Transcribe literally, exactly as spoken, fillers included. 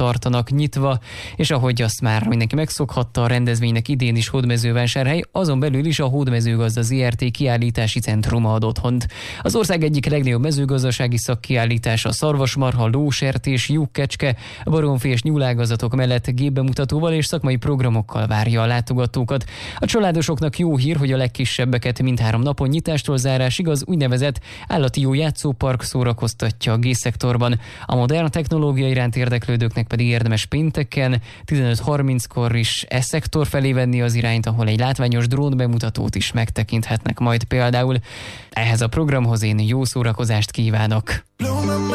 tartanak nyitva, és ahogy azt már mindenki megszokhatta, a rendezvénynek idén is Hódmezővásárhely, azon belül is a Hódmezőgazda zé er té kiállítási centruma ad otthont. Az ország egyik legnagyobb mezőgazdasági szakkiállítása a szarvasmarha, lósertés, jukkecske, baromfi és nyúlágazatok mellett gépbemutatóval és szakmai programokkal várja a látogatókat. A családosoknak jó hír, hogy a legkisebbeket mindhárom napon nyitástól zárásig az úgynevezett állati jó játszópark szórakoztatja a G-szektorban. A modern technológia iránt érdeklődőknek pedig érdemes pénteken tizenöt harminckor is e szektor felé venni az irányt, ahol egy látványos drón bemutatót is megtekinthetnek majd például. Ehhez a programhoz én jó szórakozást kívánok!